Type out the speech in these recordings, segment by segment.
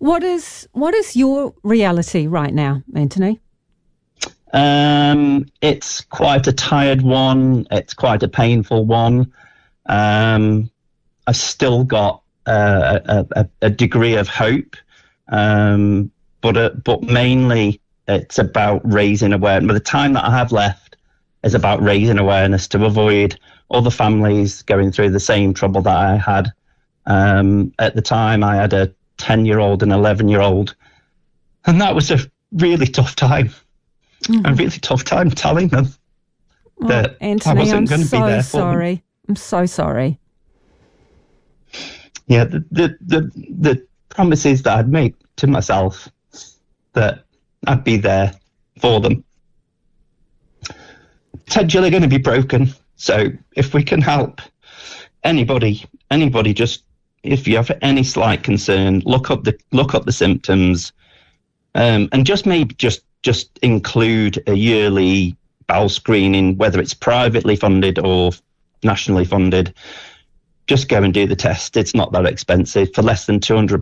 What is your reality right now, Anthony? It's quite a tired one. It's quite a painful one. I've still got a degree of hope, but mainly it's about raising awareness. But the time that I have left is about raising awareness to avoid other families going through the same trouble that I had. At the time, I had a 10-year-old and 11-year-old, and that was a really tough time. Mm-hmm. A really tough time telling them that Anthony, I wasn't going to be there for them. I'm so sorry. Yeah, the promises that I'd made to myself that I'd be there for them, potentially going to be broken. So if we can help anybody, just if you have any slight concern, look up the symptoms, and just include a yearly bowel screening, whether it's privately funded or nationally funded. Just go and do the test. It's not that expensive. For less than £200.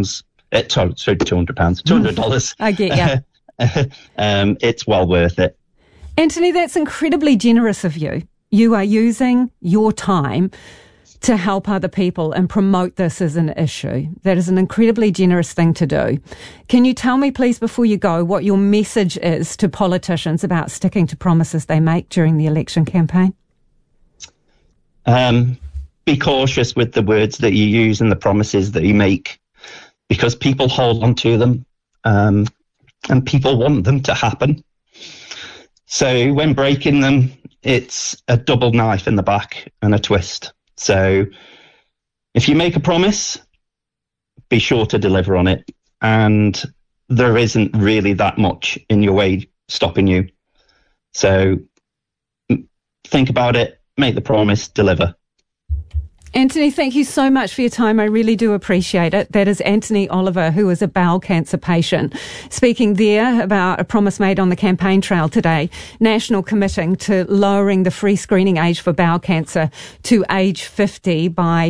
$200. I get you. It's well worth it. Anthony, that's incredibly generous of you. You are using your time to help other people and promote this as an issue. That is an incredibly generous thing to do. Can you tell me, please, before you go, what your message is to politicians about sticking to promises they make during the election campaign? Be cautious with the words that you use and the promises that you make, because people hold on to them, and people want them to happen. So when breaking them, it's a double knife in the back and a twist. So if you make a promise, be sure to deliver on it. And there isn't really that much in your way stopping you. So think about it, make the promise, deliver. Anthony, thank you so much for your time. I really do appreciate it. That is Anthony Oliver, who is a bowel cancer patient, speaking there about a promise made on the campaign trail today, National committing to lowering the free screening age for bowel cancer to age 50 by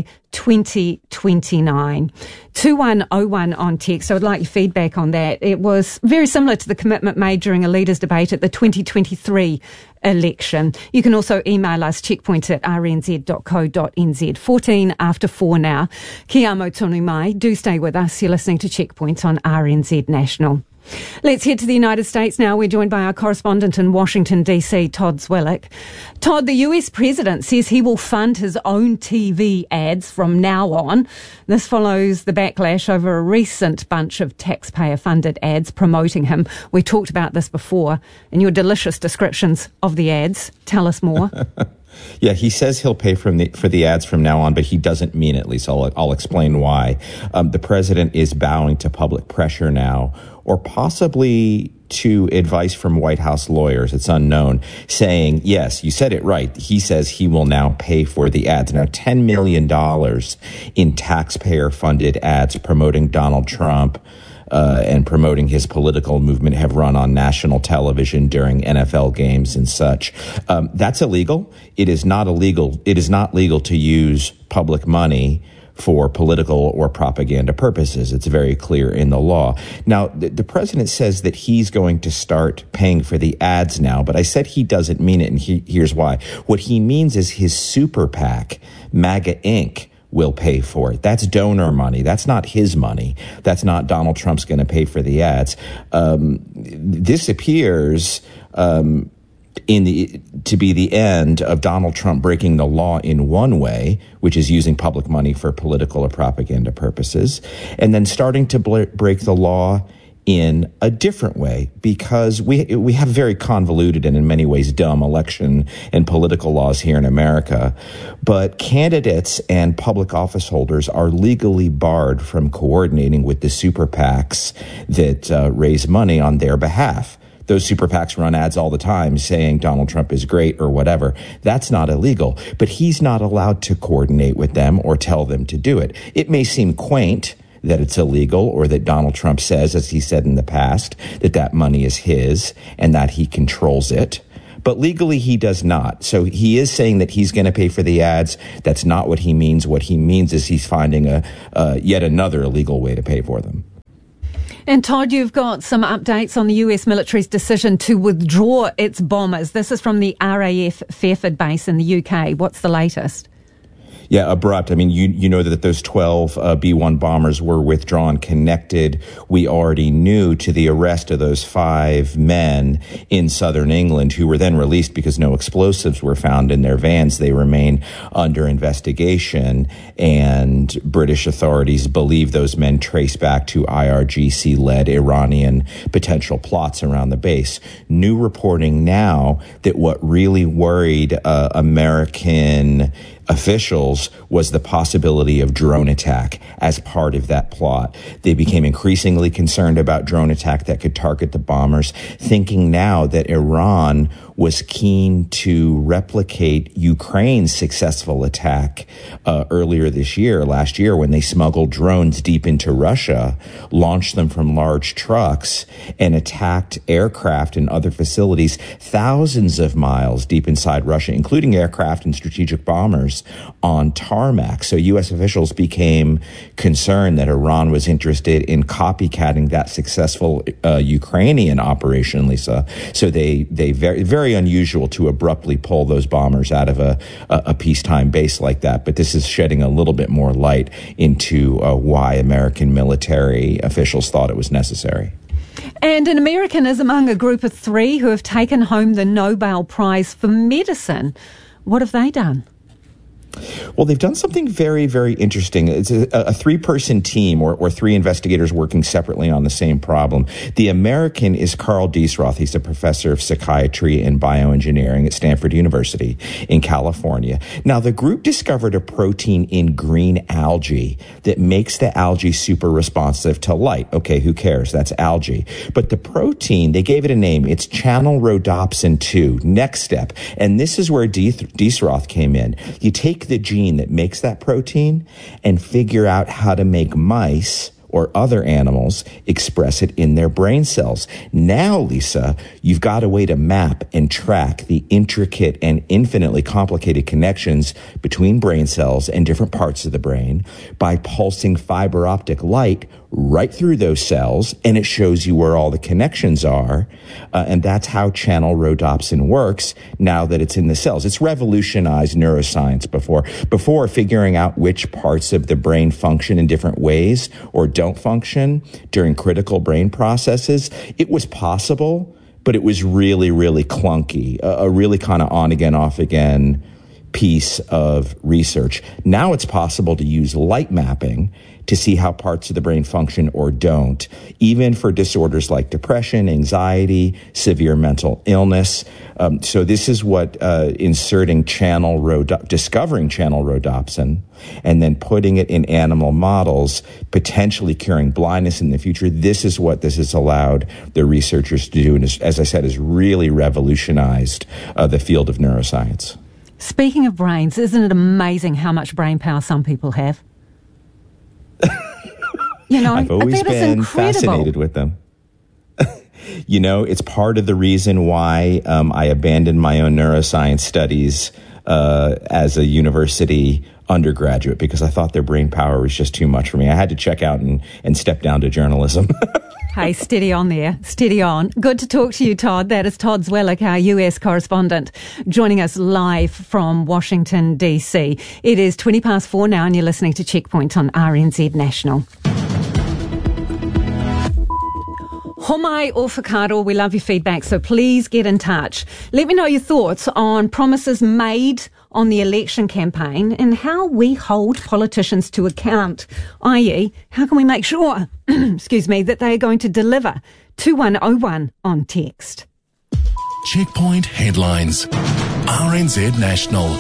2029. 2101 on text. I would like your feedback on that. It was very similar to the commitment made during a leaders' debate at the 2023 election. You can also email us, checkpoint@rnz.co.nz. 14 after 4 now. Kia amo tonu mai. Do stay with us. You're listening to Checkpoint on RNZ National. Let's head to the United States now. We're joined by our correspondent in Washington, D.C., Todd Zwillich. Todd, the US president says he will fund his own TV ads from now on. This follows the backlash over a recent bunch of taxpayer-funded ads promoting him. We talked about this before in your delicious descriptions of the ads. Tell us more. Yeah, he says he'll pay for the ads from now on, but he doesn't mean it, Lisa. I'll explain why. The president is bowing to public pressure now, or possibly to advice from White House lawyers, it's unknown, saying, yes, you said it right. He says he will now pay for the ads. Now, $10 million in taxpayer-funded ads promoting Donald Trump and promoting his political movement have run on national television during NFL games and such. That's illegal. It is not illegal. It is not legal to use public money for political or propaganda purposes. It's very clear in the law. Now, the president says that he's going to start paying for the ads now, but I said he doesn't mean it, and here's why. What he means is his super PAC, MAGA Inc., will pay for it. That's donor money. That's not his money. That's not Donald Trump's going to pay for the ads. This appears to be the end of Donald Trump breaking the law in one way, which is using public money for political or propaganda purposes, and then starting to break the law in a different way, because we have very convoluted and in many ways dumb election and political laws here in America. But candidates and public office holders are legally barred from coordinating with the super PACs that raise money on their behalf. Those super PACs run ads all the time saying Donald Trump is great or whatever. That's not illegal, but he's not allowed to coordinate with them or tell them to do it. It may seem quaint that it's illegal, or that Donald Trump says, as he said in the past, that money is his and that he controls it. But legally, he does not. So he is saying that he's going to pay for the ads. That's not what he means. What he means is he's finding yet another illegal way to pay for them. And Todd, you've got some updates on the US military's decision to withdraw its bombers. This is from the RAF Fairford base in the UK. What's the latest? Yeah, abrupt. I mean, you know that those 12 B-1 bombers were withdrawn, connected, we already knew, to the arrest of those 5 men in southern England who were then released because no explosives were found in their vans. They remain under investigation, and British authorities believe those men trace back to IRGC-led Iranian potential plots around the base. New reporting now that what really worried American officials was the possibility of drone attack as part of that plot. They became increasingly concerned about drone attack that could target the bombers, thinking now that Iran was keen to replicate Ukraine's successful attack earlier this year, last year, when they smuggled drones deep into Russia, launched them from large trucks, and attacked aircraft and other facilities thousands of miles deep inside Russia, including aircraft and strategic bombers on tarmac. So U.S. officials became concerned that Iran was interested in copycatting that successful Ukrainian operation, Lisa. So they very unusual to abruptly pull those bombers out of a peacetime base like that. But this is shedding a little bit more light into why American military officials thought it was necessary. And an American is among a group of 3 who have taken home the Nobel Prize for Medicine. What have they done? Well, they've done something very, very interesting. It's a 3-person team or 3 investigators working separately on the same problem. The American is Carl Diesroth. He's a professor of psychiatry and bioengineering at Stanford University in California. Now, the group discovered a protein in green algae that makes the algae super responsive to light. Okay, who cares? That's algae. But the protein, they gave it a name. It's channel rhodopsin 2. Next step. And this is where Diesroth came in. You take the gene that makes that protein and figure out how to make mice or other animals express it in their brain cells. Now, Lisa, you've got a way to map and track the intricate and infinitely complicated connections between brain cells and different parts of the brain by pulsing fiber optic light right through those cells, and it shows you where all the connections are. And that's how channel rhodopsin works now that it's in the cells. It's revolutionized neuroscience before figuring out which parts of the brain function in different ways or don't function during critical brain processes. It was possible, but it was really, really clunky, a really kind of on again, off again piece of research. Now it's possible to use light mapping to see how parts of the brain function or don't, even for disorders like depression, anxiety, severe mental illness. So this is what discovering channel rhodopsin and then putting it in animal models, potentially curing blindness in the future. This is what this has allowed the researchers to do, and as I said, has really revolutionized the field of neuroscience. Speaking of brains, isn't it amazing how much brain power some people have? You know, I've always been fascinated with them. You know, it's part of the reason why I abandoned my own neuroscience studies as a university undergraduate, because I thought their brain power was just too much for me. I had to check out and step down to journalism. Hey, steady on there. Steady on. Good to talk to you, Todd. That is Todd Zwillich, our US correspondent, joining us live from Washington, D.C. It is 4:20 now, and you're listening to Checkpoint on RNZ National. Homai or whakaaro, we love your feedback, so please get in touch. Let me know your thoughts on promises made on the election campaign and how we hold politicians to account, i.e., how can we make sure, that they are going to deliver. 2101 on text. Checkpoint headlines. RNZ National.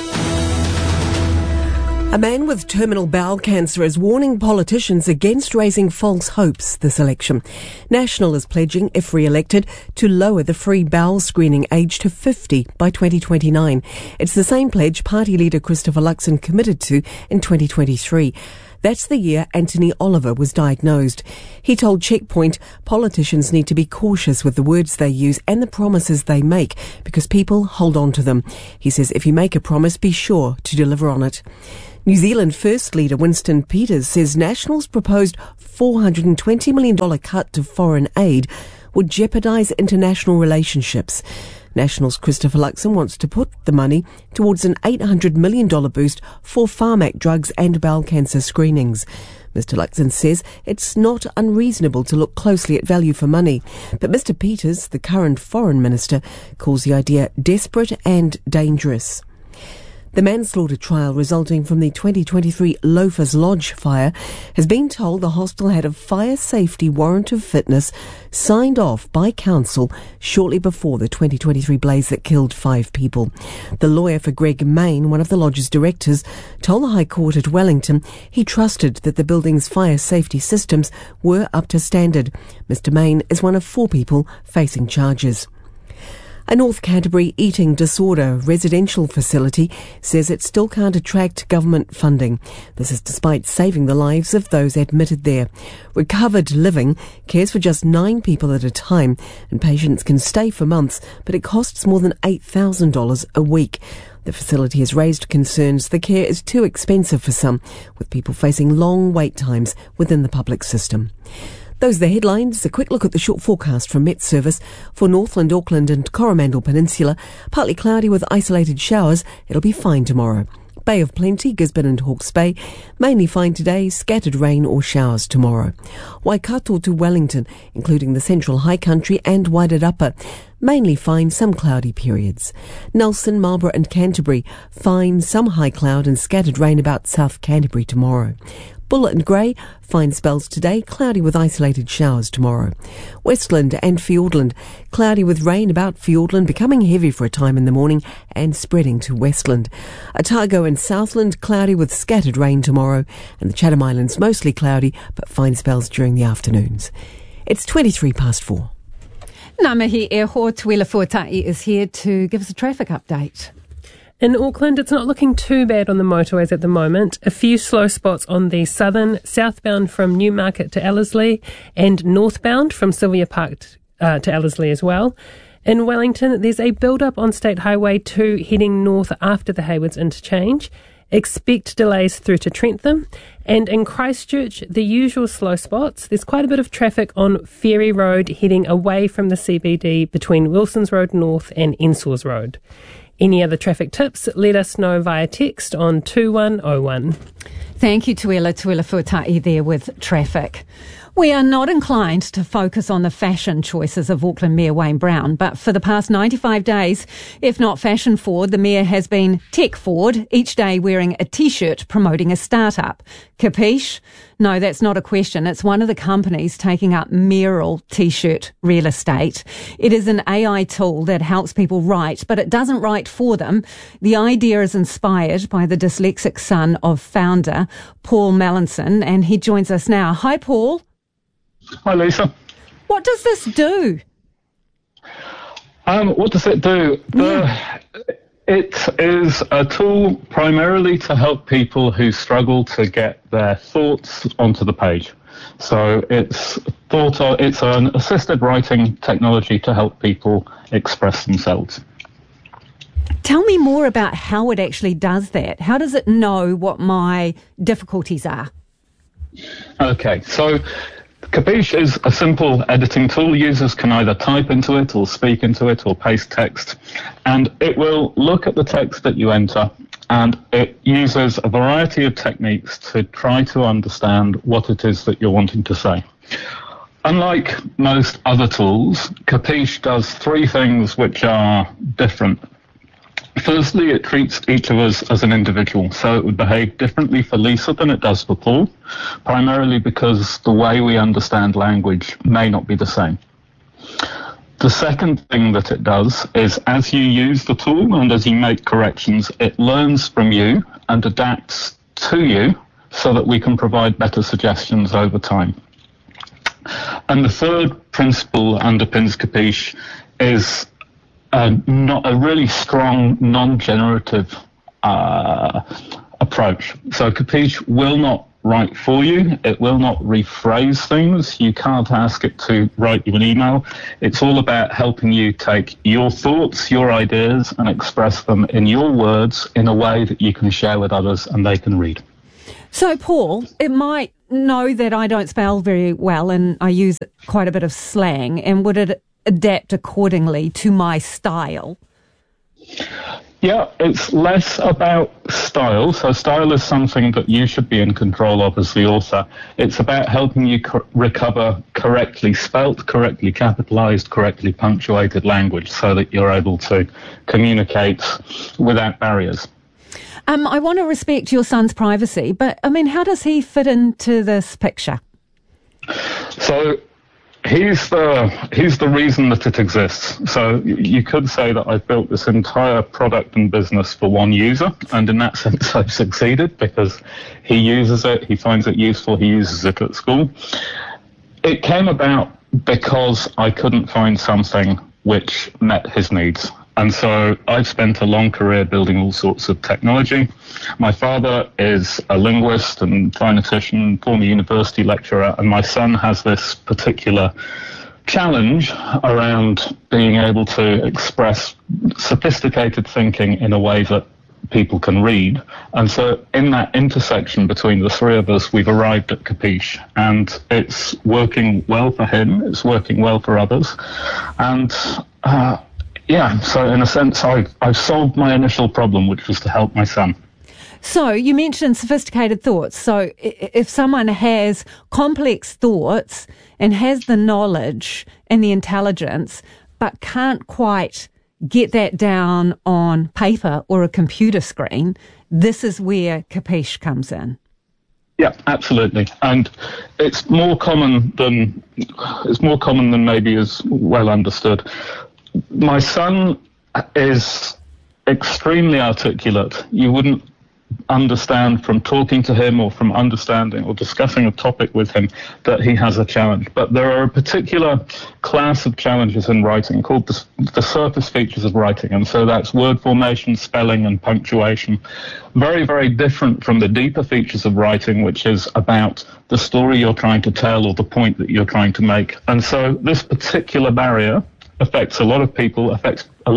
A man with terminal bowel cancer is warning politicians against raising false hopes this election. National is pledging, if re-elected, to lower the free bowel screening age to 50 by 2029. It's the same pledge party leader Christopher Luxon committed to in 2023. That's the year Anthony Oliver was diagnosed. He told Checkpoint politicians need to be cautious with the words they use and the promises they make because people hold on to them. He says if you make a promise, be sure to deliver on it. New Zealand First Leader Winston Peters says National's proposed $420 million cut to foreign aid would jeopardise international relationships. National's Christopher Luxon wants to put the money towards an $800 million boost for Pharmac drugs and bowel cancer screenings. Mr. Luxon says it's not unreasonable to look closely at value for money, but Mr. Peters, the current foreign minister, calls the idea desperate and dangerous. The manslaughter trial resulting from the 2023 Loafers Lodge fire has been told the hostel had a fire safety warrant of fitness signed off by council shortly before the 2023 blaze that killed 5 people. The lawyer for Greg Main, one of the lodge's directors, told the High Court at Wellington he trusted that the building's fire safety systems were up to standard. Mr. Main is one of 4 people facing charges. A North Canterbury eating disorder residential facility says it still can't attract government funding. This is despite saving the lives of those admitted there. Recovered Living cares for just 9 people at a time, and patients can stay for months, but it costs more than $8,000 a week. The facility has raised concerns the care is too expensive for some, with people facing long wait times within the public system. Those are the headlines. A quick look at the short forecast from Met Service for Northland, Auckland and Coromandel Peninsula. Partly cloudy with isolated showers. It'll be fine tomorrow. Bay of Plenty, Gisborne and Hawke's Bay. Mainly fine today, scattered rain or showers tomorrow. Waikato to Wellington, including the Central High Country and Wairarapa. Mainly fine, some cloudy periods. Nelson, Marlborough and Canterbury. Fine, some high cloud and scattered rain about South Canterbury tomorrow. Buller and Grey, fine spells today, cloudy with isolated showers tomorrow. Westland and Fiordland, cloudy with rain about Fiordland, becoming heavy for a time in the morning and spreading to Westland. Otago and Southland, cloudy with scattered rain tomorrow, and the Chatham Islands mostly cloudy, but fine spells during the afternoons. It's 4:23. Ngā mihi e ho, Tuila Fuatai is here to give us a traffic update. In Auckland, it's not looking too bad on the motorways at the moment. A few slow spots on the southern, southbound from Newmarket to Ellerslie and northbound from Sylvia Park to Ellerslie as well. In Wellington, there's a build-up on State Highway 2 heading north after the Haywards interchange. Expect delays through to Trentham. And in Christchurch, the usual slow spots. There's quite a bit of traffic on Ferry Road heading away from the CBD between Wilson's Road North and Ensor's Road. Any other traffic tips, let us know via text on 2101. Thank you, Tuila Fuatai there with traffic. We are not inclined to focus on the fashion choices of Auckland Mayor Wayne Brown, but for the past 95 days, if not fashion forward, the Mayor has been tech forward, each day wearing a T-shirt promoting a startup. Capiche? No, that's not a question. It's one of the companies taking up mayoral T-shirt real estate. It is an AI tool that helps people write, but it doesn't write for them. The idea is inspired by the dyslexic son of founder Paul Mallinson, and he joins us now. Hi, Paul. Hi, Lisa. What does this do? What does it do? It is a tool primarily to help people who struggle to get their thoughts onto the page. So it's an assisted writing technology to help people express themselves. Tell me more about how it actually does that. How does it know what my difficulties are? Okay, so Capiche is a simple editing tool. Users can either type into it or speak into it or paste text, and it will look at the text that you enter, and it uses a variety of techniques to try to understand what it is that you're wanting to say. Unlike most other tools, Capiche does 3 things which are different. Firstly, it treats each of us as an individual, so it would behave differently for Lisa than it does for Paul, primarily because the way we understand language may not be the same. The second thing that it does is, as you use the tool and as you make corrections, it learns from you and adapts to you so that we can provide better suggestions over time. And the third principle underpins Capiche is not a really strong non-generative approach. So Capiche will not write for you. It will not rephrase things. You can't ask it to write you an email. It's all about helping you take your thoughts, your ideas, and express them in your words in a way that you can share with others and they can read. So, Paul, it might know that I don't spell very well and I use quite a bit of slang, and would it adapt accordingly to my style? Yeah, it's less about style. So style is something that you should be in control of as the author. It's about helping you recover correctly spelt, correctly capitalized, correctly punctuated language so that you're able to communicate without barriers. I want to respect your son's privacy, but, I mean, how does he fit into this picture? So he's the reason that it exists. So you could say that I've built this entire product and business for one user, and in that sense I've succeeded because he uses it, he finds it useful, he uses it at school. It came about because I couldn't find something which met his needs. And so I've spent a long career building all sorts of technology. My father is a linguist and phonetician, former university lecturer, and my son has this particular challenge around being able to express sophisticated thinking in a way that people can read. And so in that intersection between the three of us, we've arrived at Capiche, and it's working well for him, it's working well for others. And yeah, so in a sense, I've solved my initial problem, which was to help my son. So you mentioned sophisticated thoughts. So if someone has complex thoughts and has the knowledge and the intelligence, but can't quite get that down on paper or a computer screen, this is where Capiche comes in. Yeah, absolutely. And it's more common than maybe is well understood. My son is extremely articulate. You wouldn't understand from talking to him or from understanding or discussing a topic with him that he has a challenge. But there are a particular class of challenges in writing called the surface features of writing. And so that's word formation, spelling, and punctuation. Very, very different from the deeper features of writing, which is about the story you're trying to tell or the point that you're trying to make. And so this particular barrier affects a lot of people with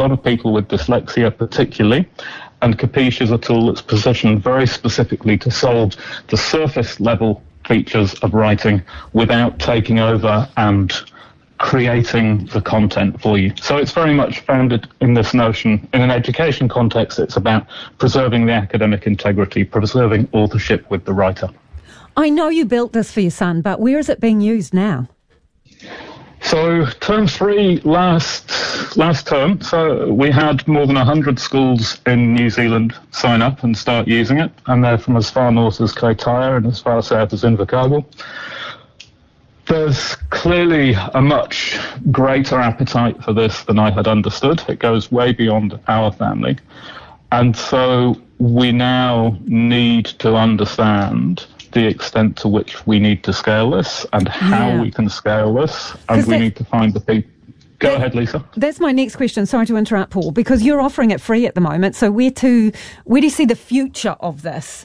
dyslexia particularly, and Capiche is a tool that's positioned very specifically to solve the surface level features of writing without taking over and creating the content for you. So it's very much founded in this notion. In an education context, it's about preserving the academic integrity, preserving authorship with the writer. I know you built this for your son, but where is it being used now? So term 3 last term, so we had more than 100 schools in New Zealand sign up and start using it, and they're from as far north as Kaitaia and as far south as Invercargill. There's clearly a much greater appetite for this than I had understood. It goes way beyond our family. And so we now need to understand the extent to which we need to scale this and how we can scale this, and we need to find the people. Go ahead, Lisa. That's my next question. Sorry to interrupt, Paul, because you're offering it free at the moment. So where do you see the future of this?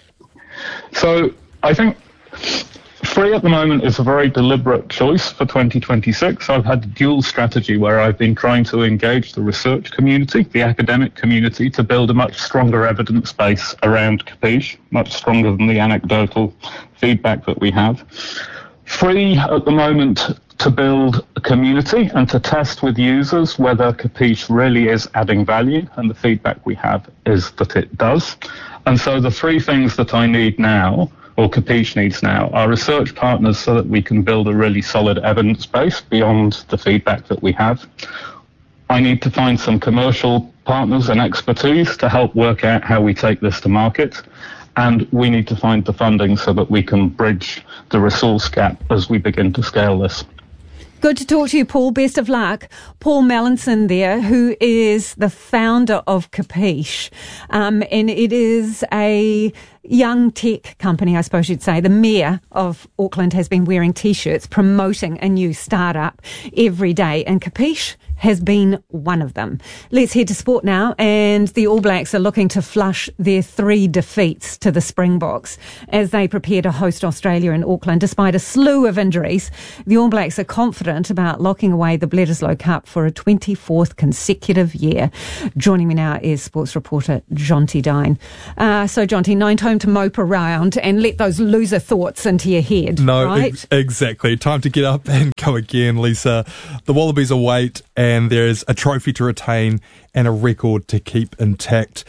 So I think free at the moment is a very deliberate choice for 2026. I've had a dual strategy where I've been trying to engage the research community, the academic community, to build a much stronger evidence base around Capiche, much stronger than the anecdotal feedback that we have. Free at the moment to build a community and to test with users whether Capiche really is adding value, and the feedback we have is that it does. And so the three things that I need now, or Capiche needs now, are research partners so that we can build a really solid evidence base beyond the feedback that we have. I need to find some commercial partners and expertise to help work out how we take this to market. And we need to find the funding so that we can bridge the resource gap as we begin to scale this. Good to talk to you, Paul. Best of luck. Paul Mallinson there, who is the founder of Capiche. And it is a young tech company, I suppose you'd say. The mayor of Auckland has been wearing T-shirts promoting a new startup every day, and Capiche has been one of them. Let's head to sport now, and the All Blacks are looking to flush their 3 defeats to the Springboks as they prepare to host Australia in Auckland. Despite a slew of injuries, the All Blacks are confident about locking away the Bledisloe Cup for a 24th consecutive year. Joining me now is sports reporter Jonty Dine. So Jonty, no time to mope around and let those loser thoughts into your head, right? Exactly. Time to get up and go again, Lisa. The Wallabies await, and there's a trophy to retain and a record to keep intact.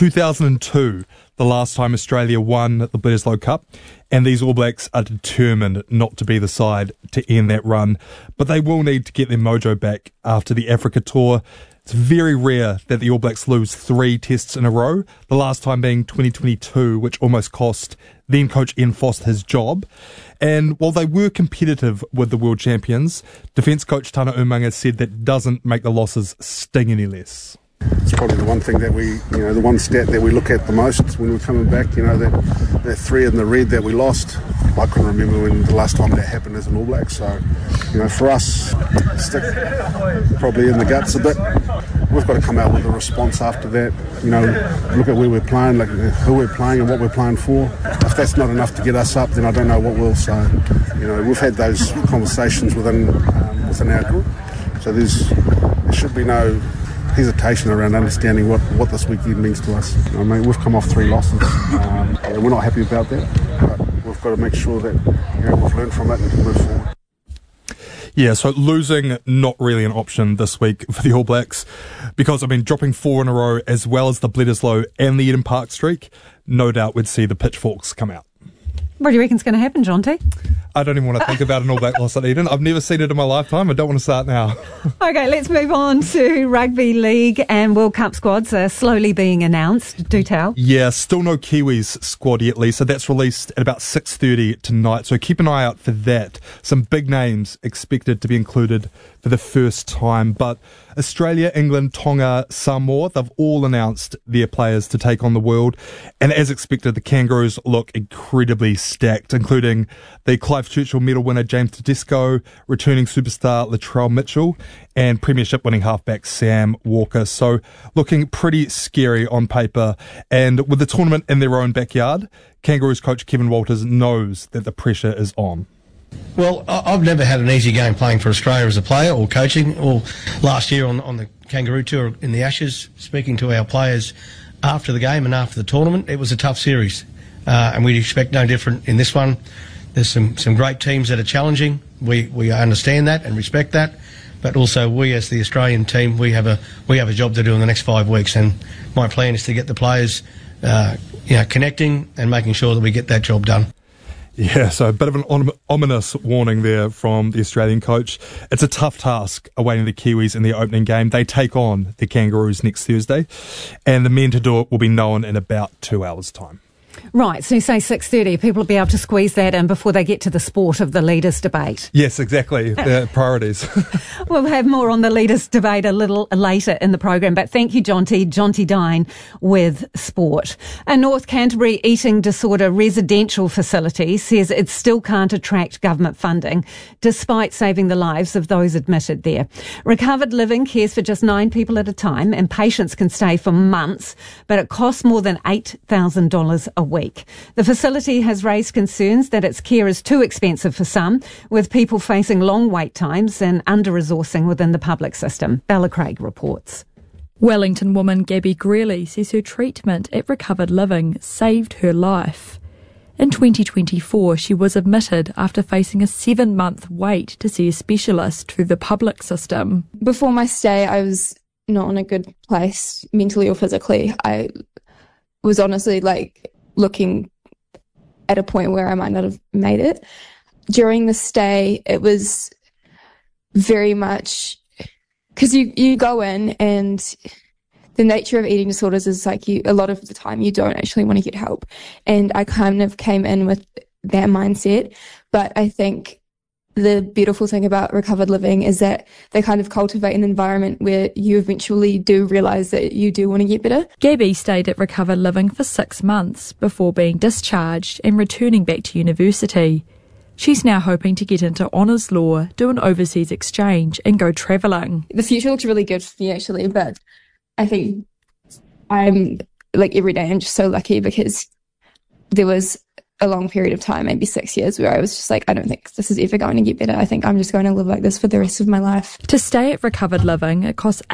2002, the last time Australia won the Bledisloe Cup, and these All Blacks are determined not to be the side to end that run, but they will need to get their mojo back after the Africa tour. It's very rare that the All Blacks lose 3 tests in a row, the last time being 2022, which almost cost then coach Ian Foster his job. And while they were competitive with the world champions, defence coach Tana Umaga said that doesn't make the losses sting any less. It's probably the one thing that the one stat that we look at the most when we're coming back, that 3 in the red that we lost. I couldn't remember when the last time that happened as an All Black. So, for us, stick probably in the guts a bit. We've got to come out with a response after that. Look at where we're playing, like who we're playing and what we're playing for. If that's not enough to get us up, then I don't know what will. So, we've had those conversations within our group. So there should be no hesitation around understanding what this weekend means to us. We've come off 3 losses, and we're not happy about that. But we've got to make sure that we've learned from it and move forward. Yeah, so losing not really an option this week for the All Blacks because, dropping 4 in a row as well as the Bledisloe and the Eden Park streak, no doubt we'd see the pitchforks come out. What do you reckon's going to happen, Jonty? I don't even want to think about an All Black loss at Eden. I've never seen it in my lifetime. I don't want to start now. Okay, let's move on to Rugby League, and World Cup squads are slowly being announced. Do tell. Yeah, still no Kiwis squad yet, Lisa. That's released at about 6:30 tonight, so keep an eye out for that. Some big names expected to be included for the first time, but Australia, England, Tonga, Samoa, they've all announced their players to take on the world. And as expected, the Kangaroos look incredibly stacked, including the Clive Churchill medal winner James Tedesco, returning superstar Latrell Mitchell, and premiership winning halfback Sam Walker. So looking pretty scary on paper. And with the tournament in their own backyard, Kangaroos coach Kevin Walters knows that the pressure is on. Well, I've never had an easy game playing for Australia as a player or coaching. Or last year on the Kangaroo Tour in the Ashes, speaking to our players after the game and after the tournament, it was a tough series. And we'd expect no different in this one. There's some great teams that are challenging. We understand that and respect that. But also we as the Australian team, we have a job to do in the next 5 weeks. And my plan is to get the players connecting and making sure that we get that job done. Yeah, so a bit of an ominous warning there from the Australian coach. It's a tough task awaiting the Kiwis in the opening game. They take on the Kangaroos next Thursday, and the men to do it will be known in about 2 hours' time. Right, so you say 6:30. People will be able to squeeze that in before they get to the sport of the leaders' debate. Yes, exactly. Priorities. We'll have more on the leaders' debate a little later in the program. But thank you, Jonty. Jonty Dine with sport. A North Canterbury eating disorder residential facility says it still can't attract government funding, despite saving the lives of those admitted there. Recovered Living cares for just 9 people at a time, and patients can stay for months, but it costs more than $8,000 a week. The facility has raised concerns that its care is too expensive for some, with people facing long wait times and under-resourcing within the public system. Bella Craig reports. Wellington woman Gabby Greeley says her treatment at Recovered Living saved her life. In 2024, she was admitted after facing a 7-month wait to see a specialist through the public system. Before my stay, I was not in a good place, mentally or physically. I was honestly looking at a point where I might not have made it. During the stay, it was very much because you go in, and the nature of eating disorders is a lot of the time you don't actually want to get help. And I kind of came in with that mindset, but I think the beautiful thing about recovered living is that they kind of cultivate an environment where you eventually do realise that you do want to get better. Gabby stayed at recovered living for 6 months before being discharged and returning back to university. She's now hoping to get into honours law, do an overseas exchange and go travelling. The future looks really good for me actually, but I think I'm every day I'm just so lucky because there was a long period of time, maybe 6 years, where I was just like, I don't think this is ever going to get better. I think I'm just going to live like this for the rest of my life. To stay at recovered living, it costs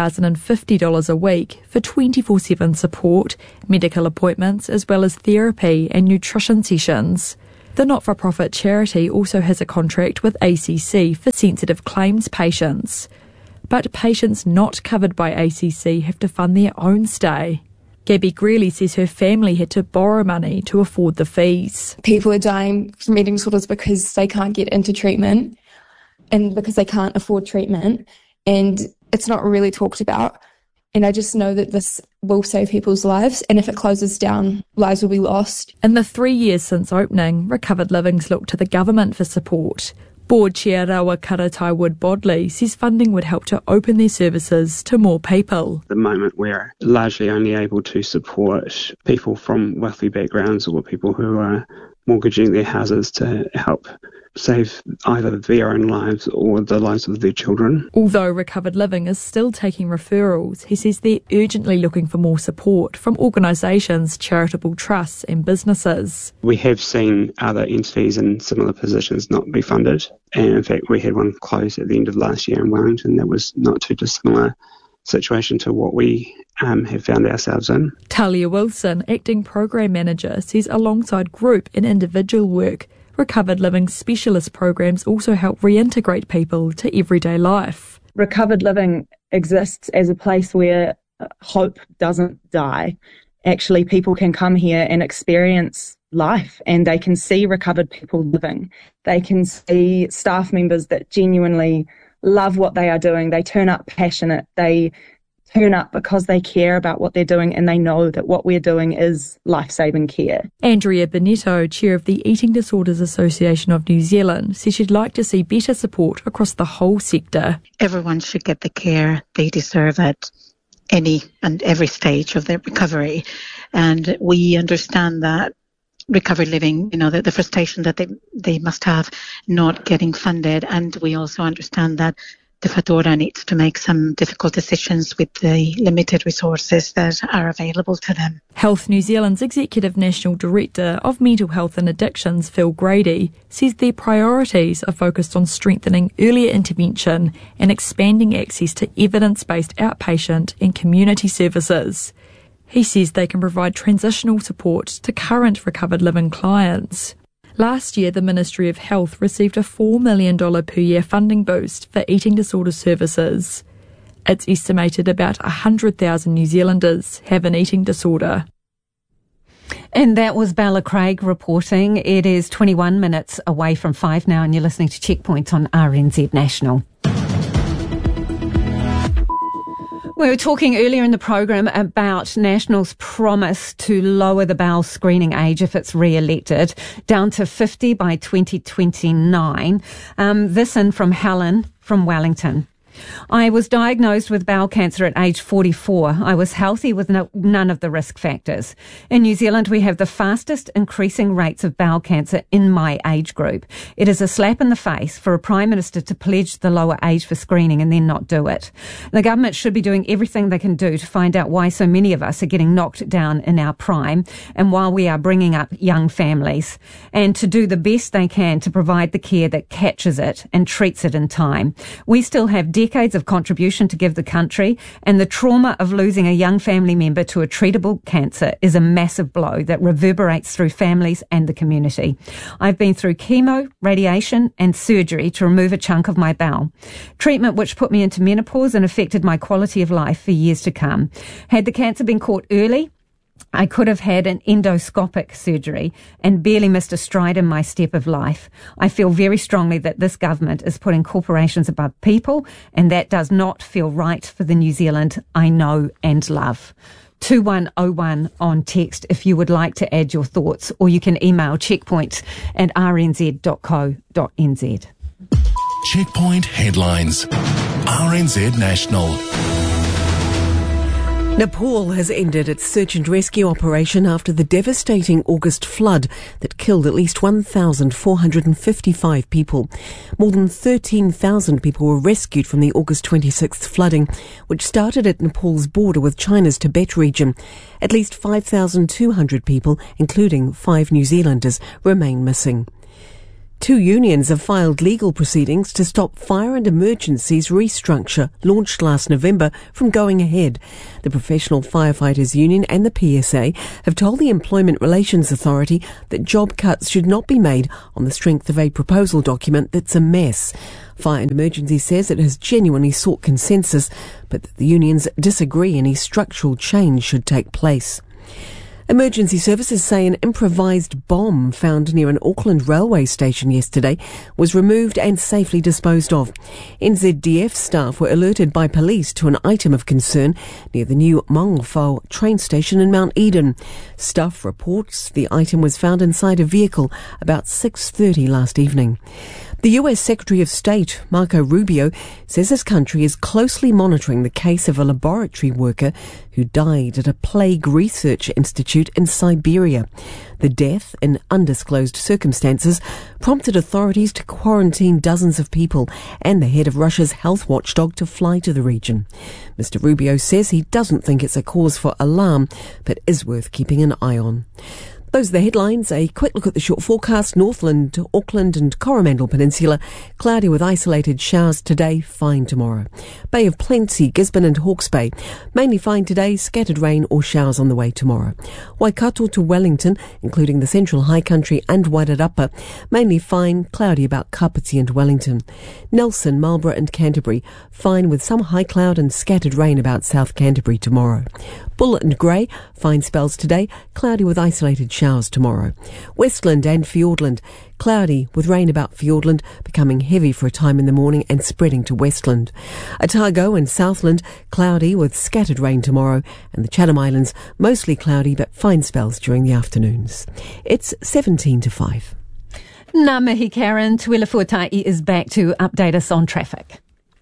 $8,050 a week for 24/7 support, medical appointments, as well as therapy and nutrition sessions. The not-for-profit charity also has a contract with ACC for sensitive claims patients. But patients not covered by ACC have to fund their own stay. Gabby Greeley says her family had to borrow money to afford the fees. People are dying from eating disorders because they can't get into treatment and because they can't afford treatment, and it's not really talked about. And I just know that this will save people's lives, and if it closes down, lives will be lost. In the 3 years since opening, Recovered Living's looked to the government for support. Board Chair Rawa Karatai Wood Bodley says funding would help to open their services to more people. At the moment, we're largely only able to support people from wealthy backgrounds or people who are mortgaging their houses to help save either their own lives or the lives of their children. Although Recovered Living is still taking referrals, he says they're urgently looking for more support from organisations, charitable trusts and businesses. We have seen other entities in similar positions not be funded, and in fact we had one close at the end of last year in Wellington that was not too dissimilar situation to what we have found ourselves in. Talia Wilson, Acting Program Manager, says alongside group and individual work, Recovered Living specialist programs also help reintegrate people to everyday life. Recovered Living exists as a place where hope doesn't die. Actually, people can come here and experience life, and they can see recovered people living. They can see staff members that genuinely love what they are doing. They turn up passionate. They turn up because they care about what they're doing and they know that what we're doing is life-saving care. Andrea Benetto, chair of the Eating Disorders Association of New Zealand, says she'd like to see better support across the whole sector. Everyone should get the care they deserve at any and every stage of their recovery. And we understand that recovered living, the frustration that they must have not getting funded. And we also understand that the Whatuora needs to make some difficult decisions with the limited resources that are available to them. Health New Zealand's Executive National Director of Mental Health and Addictions, Phil Grady, says their priorities are focused on strengthening earlier intervention and expanding access to evidence-based outpatient and community services. He says they can provide transitional support to current recovered living clients. Last year, the Ministry of Health received a $4 million per year funding boost for eating disorder services. It's estimated about 100,000 New Zealanders have an eating disorder. And that was Bella Craig reporting. It is 21 minutes away from 5 now, and you're listening to Checkpoint on RNZ National. We were talking earlier in the program about National's promise to lower the bowel screening age if it's re-elected down to 50 by 2029. This in from Helen from Wellington. I was diagnosed with bowel cancer at age 44. I was healthy with none of the risk factors. In New Zealand, we have the fastest increasing rates of bowel cancer in my age group. It is a slap in the face for a Prime Minister to pledge the lower age for screening and then not do it. The government should be doing everything they can do to find out why so many of us are getting knocked down in our prime and while we are bringing up young families, and to do the best they can to provide the care that catches it and treats it in time. We still have decades of contribution to give the country, and the trauma of losing a young family member to a treatable cancer is a massive blow that reverberates through families and the community. I've been through chemo, radiation and surgery to remove a chunk of my bowel. Treatment which put me into menopause and affected my quality of life for years to come. Had the cancer been caught early, I could have had an endoscopic surgery and barely missed a stride in my step of life. I feel very strongly that this government is putting corporations above people, and that does not feel right for the New Zealand I know and love. 2101 on text if you would like to add your thoughts, or you can email checkpoint@rnz.co.nz. Checkpoint headlines. RNZ National. Nepal has ended its search and rescue operation after the devastating August flood that killed at least 1,455 people. More than 13,000 people were rescued from the August 26th flooding, which started at Nepal's border with China's Tibet region. At least 5,200 people, including 5 New Zealanders, remain missing. 2 unions have filed legal proceedings to stop Fire and Emergencies restructure launched last November from going ahead. The Professional Firefighters Union and the PSA have told the Employment Relations Authority that job cuts should not be made on the strength of a proposal document that's a mess. Fire and Emergency says it has genuinely sought consensus, but that the unions disagree any structural change should take place. Emergency services say an improvised bomb found near an Auckland railway station yesterday was removed and safely disposed of. NZDF staff were alerted by police to an item of concern near the new Mongfo train station in Mount Eden. Staff reports the item was found inside a vehicle about 6:30 last evening. The US Secretary of State, Marco Rubio, says his country is closely monitoring the case of a laboratory worker who died at a plague research institute in Siberia. The death, in undisclosed circumstances, prompted authorities to quarantine dozens of people and the head of Russia's health watchdog to fly to the region. Mr. Rubio says he doesn't think it's a cause for alarm, but is worth keeping an eye on. Those are the headlines. A quick look at the short forecast. Northland, Auckland and Coromandel Peninsula. Cloudy with isolated showers today, fine tomorrow. Bay of Plenty, Gisborne and Hawke's Bay. Mainly fine today, scattered rain or showers on the way tomorrow. Waikato to Wellington, including the Central High Country and Wairarapa. Mainly fine, cloudy about Kapiti and Wellington. Nelson, Marlborough and Canterbury. Fine with some high cloud and scattered rain about South Canterbury tomorrow. Bull and Grey, fine spells today, cloudy with isolated showers tomorrow. Westland and Fiordland, cloudy with rain about Fiordland, becoming heavy for a time in the morning and spreading to Westland. Otago and Southland, cloudy with scattered rain tomorrow, and the Chatham Islands, mostly cloudy but fine spells during the afternoons. It's 17 to 5. Ngā mihi Karen, Tuila Fuatai is back to update us on traffic.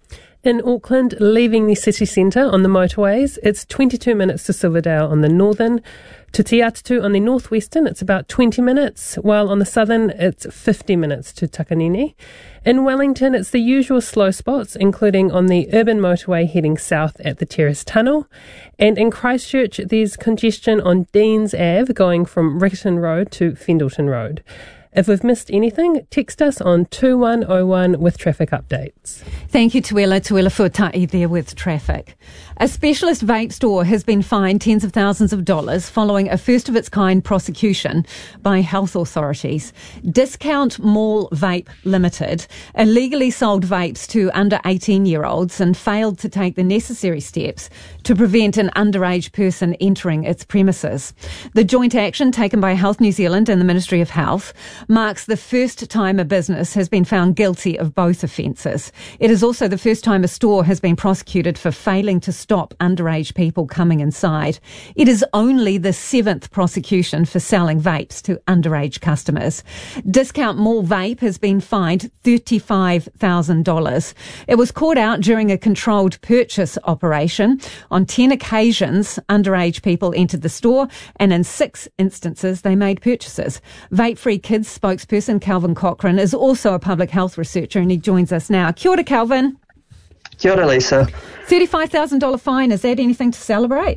In Auckland, leaving the city centre on the motorways, it's 22 minutes to Silverdale on the northern. To Te Atatu on the northwestern, it's about 20 minutes, while on the southern, it's 50 minutes to Takanini. In Wellington, it's the usual slow spots, including on the urban motorway heading south at the Terrace Tunnel. And in Christchurch, there's congestion on Deans Ave going from Riccarton Road to Fendleton Road. If we've missed anything, text us on 2101 with traffic updates. Thank you, Tuila Fuatai there with traffic. A specialist vape store has been fined tens of thousands of dollars following a first-of-its-kind prosecution by health authorities. Discount Mall Vape Limited illegally sold vapes to under 18-year-olds and failed to take the necessary steps to prevent an underage person entering its premises. The joint action taken by Health New Zealand and the Ministry of Health marks the first time a business has been found guilty of both offences. It is also the first time a store has been prosecuted for failing to stop underage people coming inside. It is only the 7th prosecution for selling vapes to underage customers. Discount Mall Vape has been fined $35,000. It was caught out during a controlled purchase operation. On 10 occasions, underage people entered the store, and in 6 instances, they made purchases. Vape Free Kids spokesperson Calvin Cochrane is also a public health researcher, and he joins us now. Kia ora, Calvin. Kia ora, Lisa. $35,000 fine, is that anything to celebrate?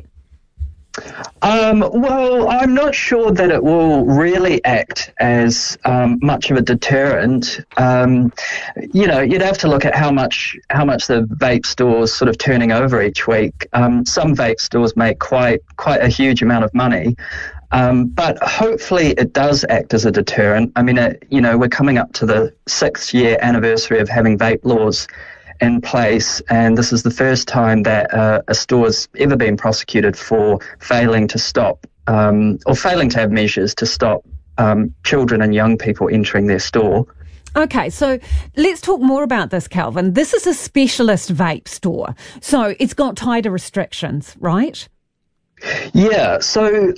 Well, I'm not sure that it will really act as much of a deterrent. You'd have to look at how much the vape stores sort of turning over each week. Some vape stores make quite a huge amount of money. But hopefully it does act as a deterrent. I mean, we're coming up to the 6th year anniversary of having vape laws in place, and this is the first time that a store's ever been prosecuted for failing to stop or failing to have measures to stop children and young people entering their store. Okay, so let's talk more about this, Calvin. This is a specialist vape store, so it's got tighter restrictions, right? Yeah, so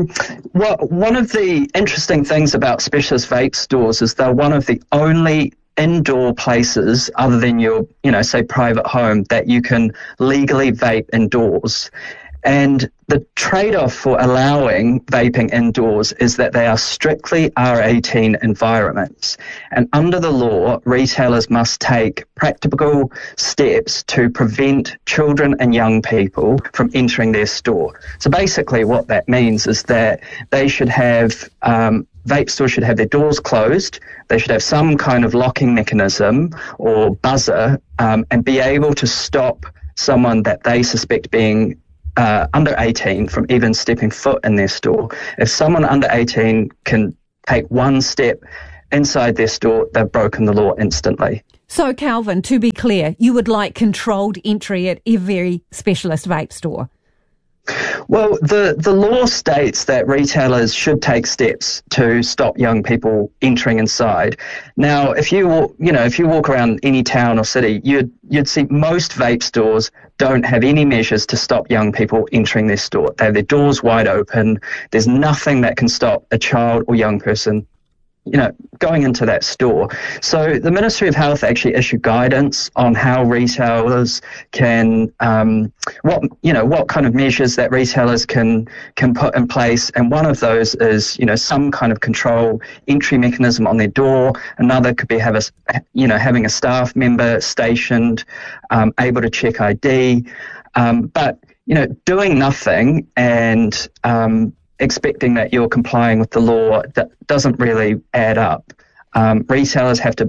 one of the interesting things about specialist vape stores is they're one of the only indoor places other than your, say private home that you can legally vape indoors. And the trade-off for allowing vaping indoors is that they are strictly R18 environments. And under the law, retailers must take practical steps to prevent children and young people from entering their store. So basically what that means is that they should have, vape stores should have their doors closed. They should have some kind of locking mechanism or buzzer, and be able to stop someone that they suspect being under 18 from even stepping foot in their store. If someone under 18 can take one step inside their store, they've broken the law instantly. So, Calvin, to be clear, you would like controlled entry at every specialist vape store? Well, the law states that retailers should take steps to stop young people entering inside. Now, if you walk around any town or city, you'd see most vape stores don't have any measures to stop young people entering their store. They have their doors wide open. There's nothing that can stop a child or young person going into that store. So the Ministry of Health actually issued guidance on how retailers can, what kind of measures that retailers can put in place. And one of those is, some kind of control entry mechanism on their door. Another could be having a staff member stationed, able to check ID. But doing nothing and, expecting that you're complying with the law that doesn't really add up. Retailers have to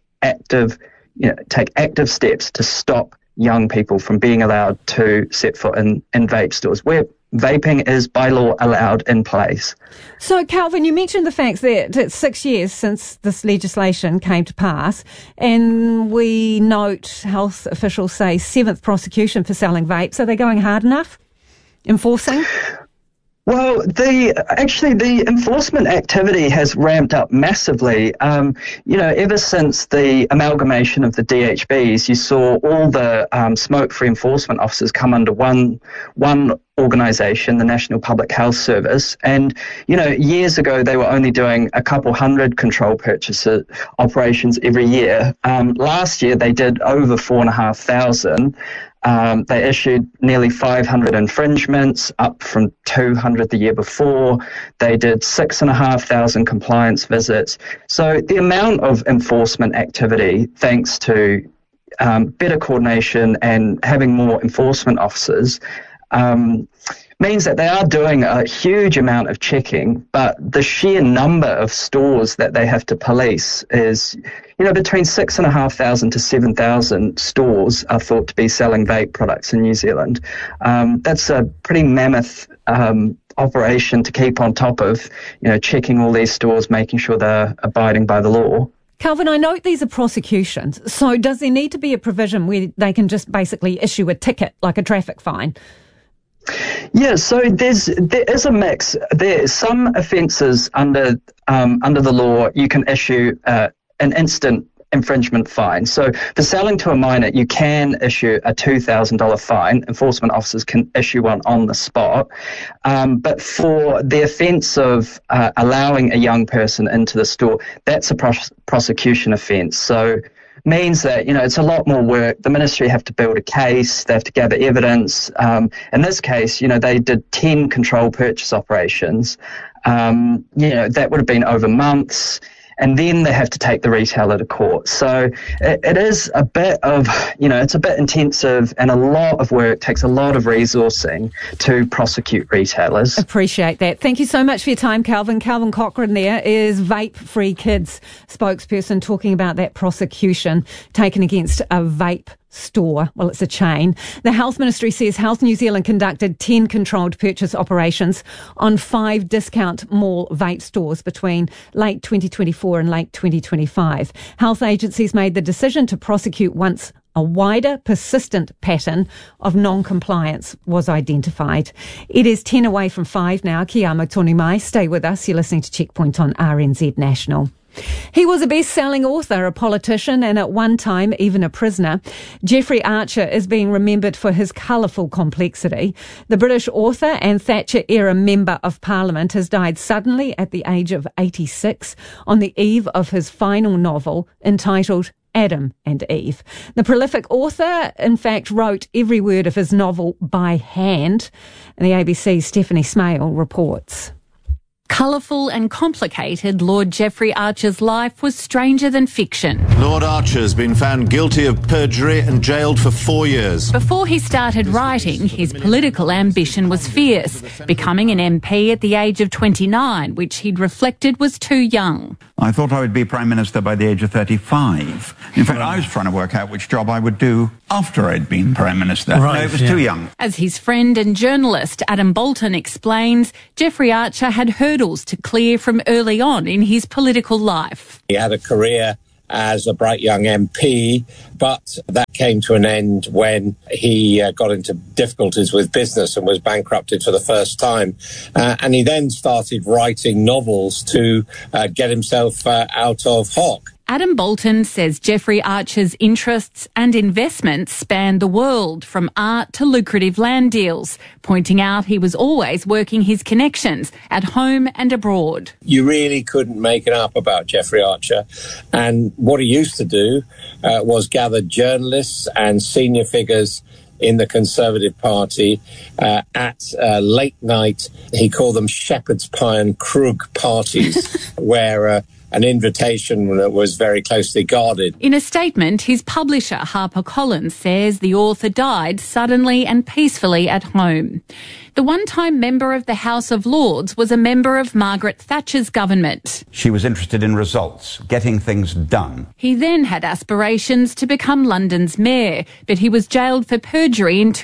take active steps to stop young people from being allowed to set foot in vape stores where vaping is by law allowed in place. So, Calvin, you mentioned the fact that it's 6 years since this legislation came to pass, and we note health officials say 7th prosecution for selling vapes. Are they going hard enough enforcing? Well, the enforcement activity has ramped up massively. Ever since the amalgamation of the DHBs, you saw all the smoke-free enforcement officers come under one organisation, the National Public Health Service. And, years ago, they were only doing a couple hundred control purchase operations every year. Last year, they did over 4,500. They issued nearly 500 infringements, up from 200 the year before. They did 6,500 compliance visits. So the amount of enforcement activity, thanks to better coordination and having more enforcement officers, means that they are doing a huge amount of checking, but the sheer number of stores that they have to police is, between 6,500 to 7,000 stores are thought to be selling vape products in New Zealand. That's a pretty mammoth operation to keep on top of, checking all these stores, making sure they're abiding by the law. Calvin, I note these are prosecutions, so does there need to be a provision where they can just basically issue a ticket, like a traffic fine? Yeah, so there is a mix. There some offences under the law you can issue an instant infringement fine. So for selling to a minor, you can issue a $2,000 fine. Enforcement officers can issue one on the spot. But for the offence of allowing a young person into the store, that's a prosecution offence. So means that, it's a lot more work. The ministry have to build a case. They have to gather evidence. In this case, they did 10 control purchase operations. That would have been over months. And then they have to take the retailer to court. So it is a bit of, it's a bit intensive and a lot of work, takes a lot of resourcing to prosecute retailers. Appreciate that. Thank you so much for your time, Calvin. Calvin Cochrane there is Vape Free Kids spokesperson talking about that prosecution taken against a vape store. Well, it's a chain. The Health Ministry says Health New Zealand conducted 10 controlled purchase operations on 5 discount mall vape stores between late 2024 and late 2025. Health agencies made the decision to prosecute once a wider, persistent pattern of non-compliance was identified. It is 10 away from 5 now. Kia amo tonu mai. Stay with us. You're listening to Checkpoint on RNZ National. He was a best-selling author, a politician, and at one time even a prisoner. Jeffrey Archer is being remembered for his colourful complexity. The British author and Thatcher-era Member of Parliament has died suddenly at the age of 86 on the eve of his final novel entitled Adam and Eve. The prolific author, in fact, wrote every word of his novel by hand. And the ABC's Stephanie Smale reports. Colourful and complicated, Lord Jeffrey Archer's life was stranger than fiction. Lord Archer's been found guilty of perjury and jailed for 4 years. Before he started writing, his political ambition was fierce, becoming an MP at the age of 29, which he'd reflected was too young. I thought I would be Prime Minister by the age of 35. In fact, I was trying to work out which job I would do after I'd been Prime Minister. Right, no, it was too young. As his friend and journalist Adam Bolton explains, Jeffrey Archer had hurdles to clear from early on in his political life. He had a career as a bright young MP, but that came to an end when he got into difficulties with business and was bankrupted for the first time. And he then started writing novels to get himself out of hock. Adam Bolton says Jeffrey Archer's interests and investments spanned the world, from art to lucrative land deals, pointing out he was always working his connections at home and abroad. You really couldn't make it up about Jeffrey Archer. And what he used to do was gather journalists and senior figures in the Conservative Party at late night, he called them shepherd's pie and Krug parties, where an invitation was very closely guarded. In a statement, his publisher, HarperCollins, says the author died suddenly and peacefully at home. The one-time member of the House of Lords was a member of Margaret Thatcher's government. She was interested in results, getting things done. He then had aspirations to become London's mayor, but he was jailed for perjury in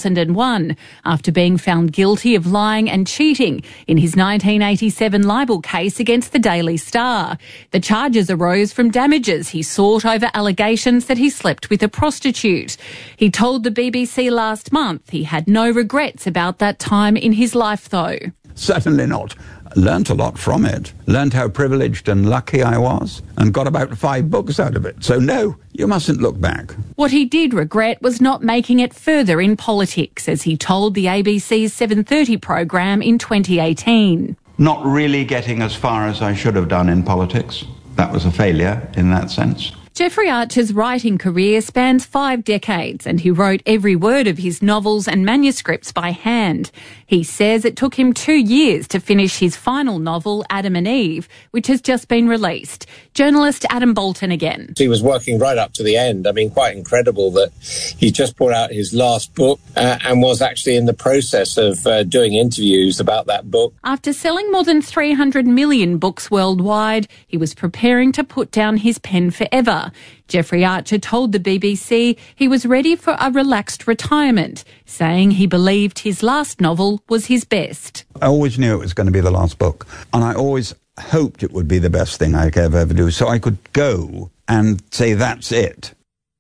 2001 after being found guilty of lying and cheating in his 1987 libel case against the Daily Star. The charges arose from damages he sought over allegations that he slept with a prostitute. He told the BBC last month he had no regrets about that time in his life, though. Certainly not. Learnt a lot from it. Learnt how privileged and lucky I was, and got about 5 books out of it. So no, you mustn't look back. What he did regret was not making it further in politics, as he told the ABC's 7:30 programme in 2018. Not really getting as far as I should have done in politics. That was a failure in that sense. Jeffrey Archer's writing career spans 5 decades, and he wrote every word of his novels and manuscripts by hand. He says it took him 2 years to finish his final novel, Adam and Eve, which has just been released. Journalist Adam Bolton again. He was working right up to the end. I mean, quite incredible that he just brought out his last book and was actually in the process of doing interviews about that book. After selling more than 300 million books worldwide, he was preparing to put down his pen forever. Jeffrey Archer told the BBC he was ready for a relaxed retirement, saying he believed his last novel was his best. I always knew it was going to be the last book, and I always hoped it would be the best thing I could ever do, so I could go and say that's it.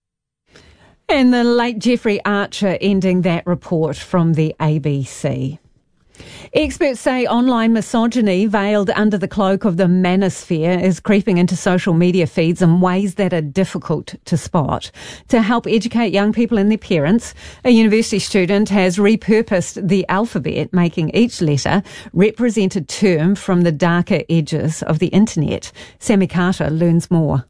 And the late Jeffrey Archer ending that report from the ABC. Experts say online misogyny veiled under the cloak of the manosphere is creeping into social media feeds in ways that are difficult to spot. To help educate young people and their parents, a university student has repurposed the alphabet, making each letter represent a term from the darker edges of the internet. Sammy Carter learns more.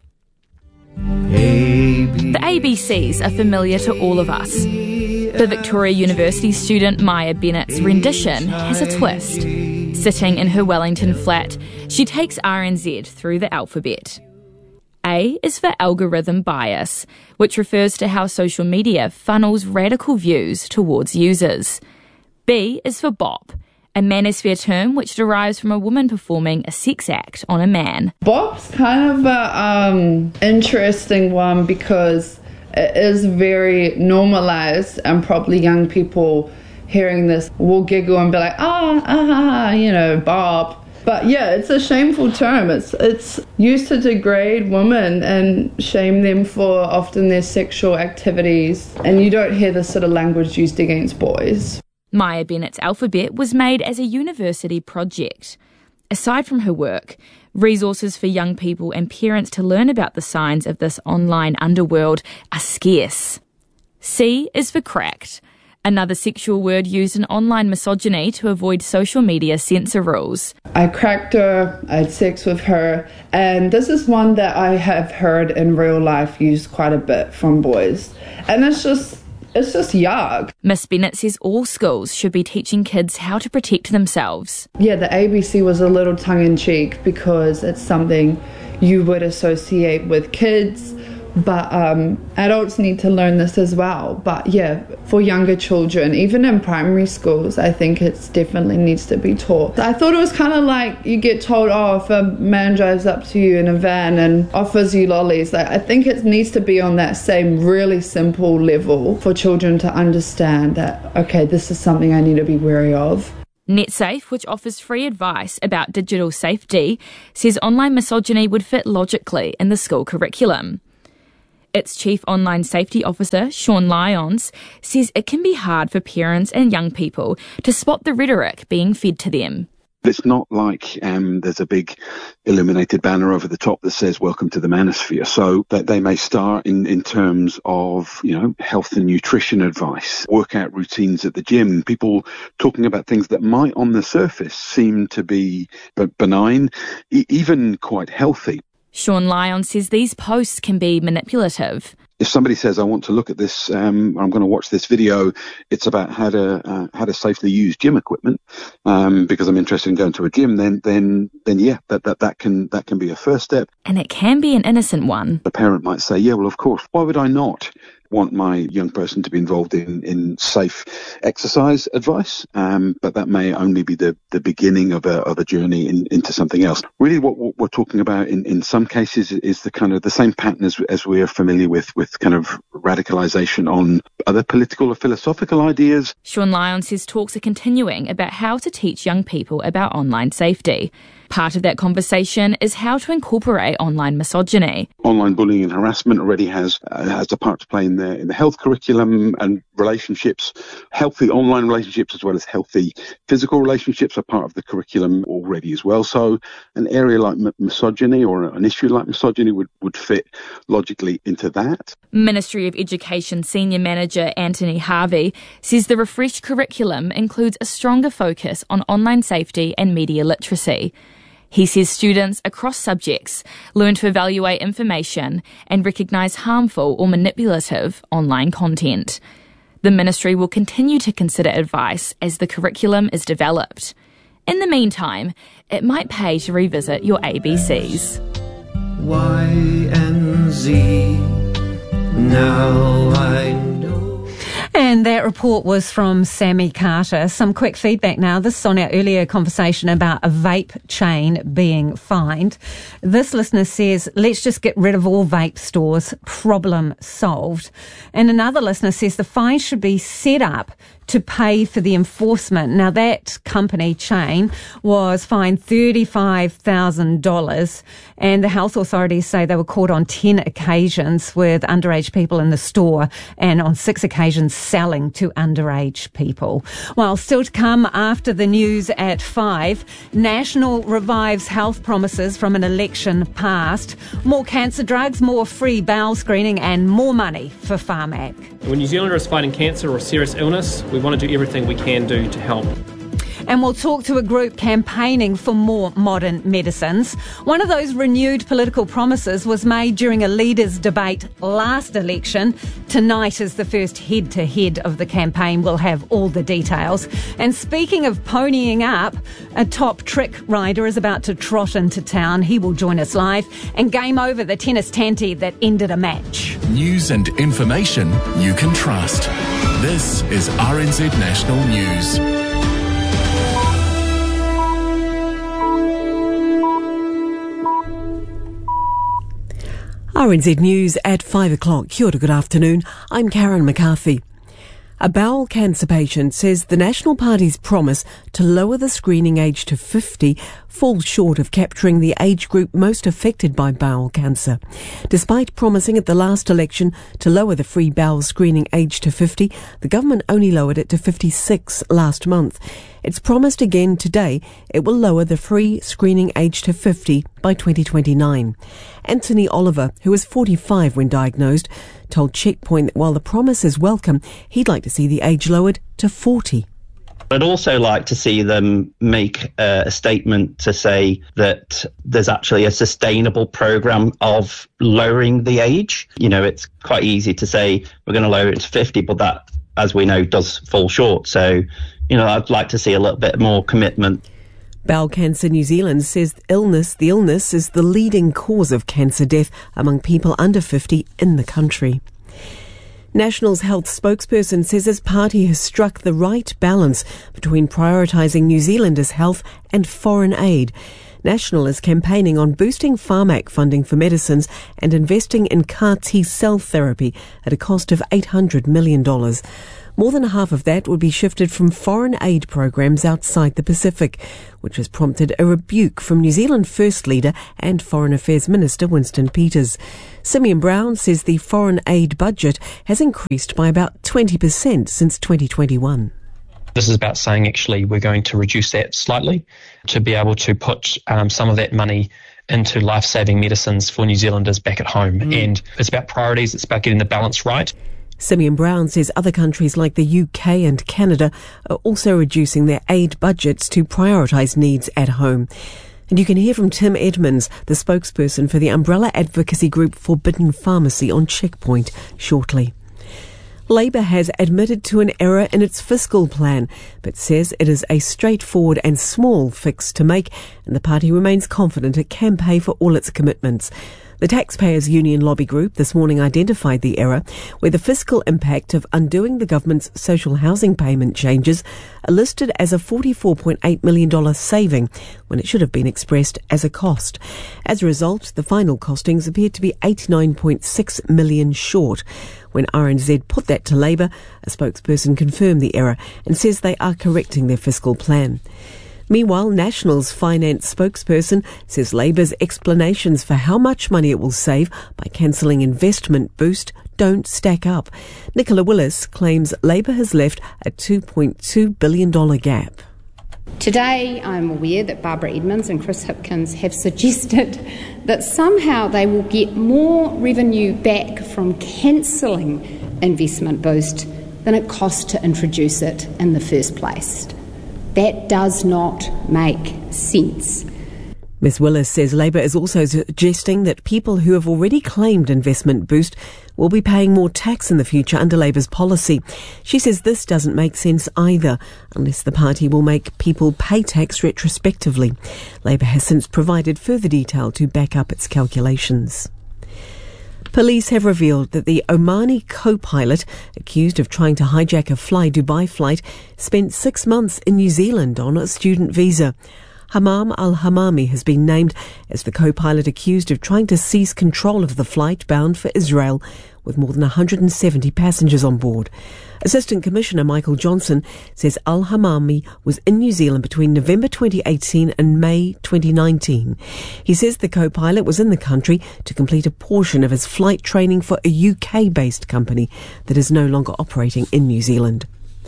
The ABCs are familiar to all of us. The Victoria University student Maya Bennett's rendition has a twist. Sitting in her Wellington flat, she takes RNZ through the alphabet. A is for algorithm bias, which refers to how social media funnels radical views towards users. B is for bop, a manosphere term which derives from a woman performing a sex act on a man. Bop's kind of an interesting one because it is very normalised, and probably young people hearing this will giggle and be like, Bob. But yeah, it's a shameful term. It's used to degrade women and shame them for often their sexual activities, and you don't hear this sort of language used against boys. Maya Bennett's alphabet was made as a university project. Aside from her work, resources for young people and parents to learn about the signs of this online underworld are scarce. C is for cracked, another sexual word used in online misogyny to avoid social media censor rules. I cracked her, I had sex with her, and this is one that I have heard in real life used quite a bit from boys. And it's just yuck. Miss Bennett says all schools should be teaching kids how to protect themselves. Yeah, the ABC was a little tongue-in-cheek because it's something you would associate with kids, but adults need to learn this as well. But yeah, for younger children, even in primary schools, I think it definitely needs to be taught. I thought it was kind of like you get told, oh, if a man drives up to you in a van and offers you lollies, I think it needs to be on that same really simple level for children to understand that, okay, this is something I need to be wary of. NetSafe, which offers free advice about digital safety, says online misogyny would fit logically in the school curriculum. Its Chief Online Safety Officer, Sean Lyons, says it can be hard for parents and young people to spot the rhetoric being fed to them. It's not like there's a big illuminated banner over the top that says welcome to the manosphere. So that they may start in terms of, health and nutrition advice, workout routines at the gym, people talking about things that might on the surface seem to be benign, even quite healthy. Sean Lyons says these posts can be manipulative. If somebody says, I want to look at this, I'm going to watch this video, it's about how to safely use gym equipment, because I'm interested in going to a gym, then yeah, that can be a first step. And it can be an innocent one. A parent might say, yeah, well, of course, why would I not want my young person to be involved in safe exercise advice? But that may only be the beginning of a journey into something else. Really what we're talking about in some cases is the kind of the same pattern as we're familiar with kind of radicalization on other political or philosophical ideas. Sean Lyons says talks are continuing about how to teach young people about online safety. Part of that conversation is how to incorporate online misogyny. Online bullying and harassment already has a part to play in the health curriculum, and relationships, healthy online relationships as well as healthy physical relationships are part of the curriculum already as well. So an area like misogyny or an issue like misogyny would fit logically into that. Ministry of Education Senior Manager Anthony Harvey says the refreshed curriculum includes a stronger focus on online safety and media literacy. He says students across subjects learn to evaluate information and recognise harmful or manipulative online content. The ministry will continue to consider advice as the curriculum is developed. In the meantime, it might pay to revisit your ABCs. Y and Z, now I know. And that report was from Sammy Carter. Some quick feedback now. This is on our earlier conversation about a vape chain being fined. This listener says, let's just get rid of all vape stores. Problem solved. And another listener says the fine should be set up to pay for the enforcement. Now, that company chain was fined $35,000, and the health authorities say they were caught on 10 occasions with underage people in the store and on 6 occasions selling to underage people. Well, still to come after the news at 5, National revives health promises from an election past, more cancer drugs, more free bowel screening and more money for Pharmac. When New Zealander is fighting cancer or serious illness, we want to do everything we can do to help. And we'll talk to a group campaigning for more modern medicines. One of those renewed political promises was made during a leaders' debate last election. Tonight is the first head-to-head of the campaign. We'll have all the details. And speaking of ponying up, a top trick rider is about to trot into town. He will join us live. And game over, the tennis tanty that ended a match. News and information you can trust. This is RNZ National News. RNZ News at 5 o'clock. Kia ora, good afternoon. I'm Karen McCarthy. A bowel cancer patient says the National Party's promise to lower the screening age to 50 falls short of capturing the age group most affected by bowel cancer. Despite promising at the last election to lower the free bowel screening age to 50, the government only lowered it to 56 last month. It's promised again today it will lower the free screening age to 50 by 2029. Anthony Oliver, who was 45 when diagnosed, told Checkpoint that while the promise is welcome, he'd like to see the age lowered to 40. I'd also like to see them make a statement to say that there's actually a sustainable program of lowering the age. You know, it's quite easy to say we're going to lower it to 50, but that, as we know, does fall short. So, you know, I'd like to see a little bit more commitment. Bowel Cancer New Zealand says the illness is the leading cause of cancer death among people under 50 in the country. National's health spokesperson says his party has struck the right balance between prioritising New Zealanders' health and foreign aid. National is campaigning on boosting Pharmac funding for medicines and investing in CAR T-cell therapy at a cost of $800 million. More than half of that would be shifted from foreign aid programs outside the Pacific, which has prompted a rebuke from New Zealand First Leader and Foreign Affairs Minister Winston Peters. Simeon Brown says the foreign aid budget has increased by about 20% since 2021. This is about saying, actually, we're going to reduce that slightly to be able to put some of that money into life-saving medicines for New Zealanders back at home. And it's about priorities, it's about getting the balance right. Simeon Brown says other countries like the UK and Canada are also reducing their aid budgets to prioritise needs at home. And you can hear from Tim Edmonds, the spokesperson for the umbrella advocacy group Forbidden Pharmacy, on Checkpoint shortly. Labour has admitted to an error in its fiscal plan, but says it is a straightforward and small fix to make, and the party remains confident it can pay for all its commitments. The Taxpayers Union lobby group this morning identified the error, where the fiscal impact of undoing the government's social housing payment changes are listed as a $44.8 million saving when it should have been expressed as a cost. As a result, the final costings appeared to be $89.6 million short. When RNZ put that to Labour, a spokesperson confirmed the error and says they are correcting their fiscal plan. Meanwhile, National's finance spokesperson says Labour's explanations for how much money it will save by cancelling Investment Boost don't stack up. Nicola Willis claims Labour has left a $2.2 billion gap. Today, I'm aware that Barbara Edmonds and Chris Hipkins have suggested that somehow they will get more revenue back from cancelling Investment Boost than it cost to introduce it in the first place. That does not make sense. Ms Willis says Labour is also suggesting that people who have already claimed Investment Boost will be paying more tax in the future under Labour's policy. She says this doesn't make sense either, unless the party will make people pay tax retrospectively. Labour has since provided further detail to back up its calculations. Police have revealed that the Omani co-pilot accused of trying to hijack a Fly Dubai flight spent 6 months in New Zealand on a student visa. Hamam al-Hamami has been named as the co-pilot accused of trying to seize control of the flight bound for Israel with more than 170 passengers on board. Assistant Commissioner Michael Johnson says al-Hamami was in New Zealand between November 2018 and May 2019. He says the co-pilot was in the country to complete a portion of his flight training for a UK-based company that is no longer operating in New Zealand.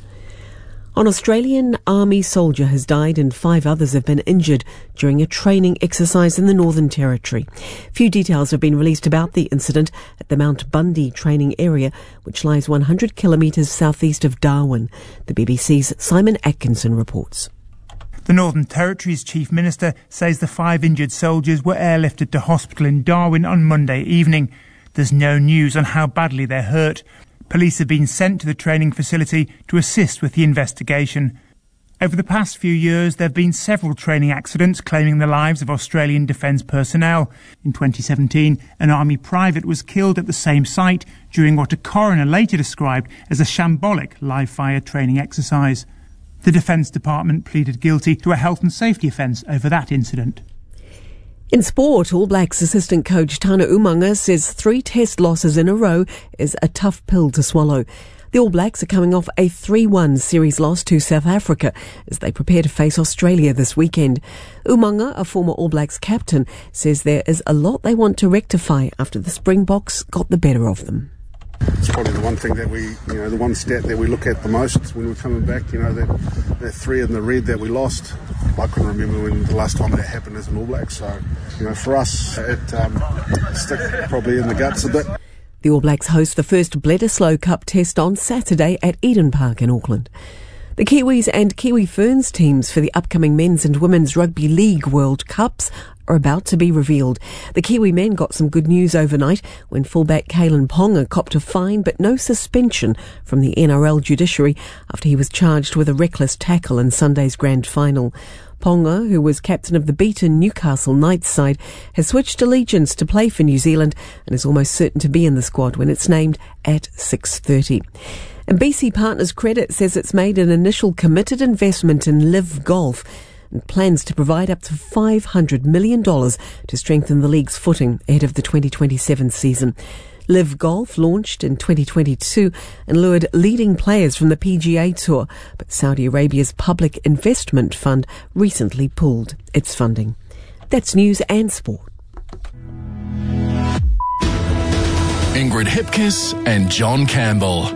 An Australian Army soldier has died and 5 others have been injured during a training exercise in the Northern Territory. Few details have been released about the incident at the Mount Bundy training area, which lies 100 kilometres southeast of Darwin. The BBC's Simon Atkinson reports. The Northern Territory's Chief Minister says the 5 injured soldiers were airlifted to hospital in Darwin on Monday evening. There's no news on how badly they're hurt. Police have been sent to the training facility to assist with the investigation. Over the past few years, there have been several training accidents claiming the lives of Australian Defence personnel. In 2017, an Army private was killed at the same site during what a coroner later described as a shambolic live-fire training exercise. The Defence Department pleaded guilty to a health and safety offence over that incident. In sport, All Blacks assistant coach Tana Umaga says 3 test losses in a row is a tough pill to swallow. The All Blacks are coming off a 3-1 series loss to South Africa as they prepare to face Australia this weekend. Umaga, a former All Blacks captain, says there is a lot they want to rectify after the Springboks got the better of them. It's probably the one thing that the one stat that we look at the most when we're coming back, that 3 in the red that we lost. I couldn't remember when the last time that happened as an All Black, so, for us, it sticks probably in the guts a bit. The All Blacks host the first Bledisloe Cup test on Saturday at Eden Park in Auckland. The Kiwis and Kiwi Ferns teams for the upcoming Men's and Women's Rugby League World Cups are about to be revealed. The Kiwi men got some good news overnight when fullback Kalen Ponga copped a fine but no suspension from the NRL judiciary after he was charged with a reckless tackle in Sunday's grand final. Ponga, who was captain of the beaten Newcastle Knights side, has switched allegiance to play for New Zealand and is almost certain to be in the squad when it's named at 6:30. And BC Partners Credit says it's made an initial committed investment in Live Golf and plans to provide up to $500 million to strengthen the league's footing ahead of the 2027 season. Live Golf launched in 2022 and lured leading players from the PGA Tour, but Saudi Arabia's Public Investment Fund recently pulled its funding. That's news and sport. Ingrid Hipkiss and John Campbell.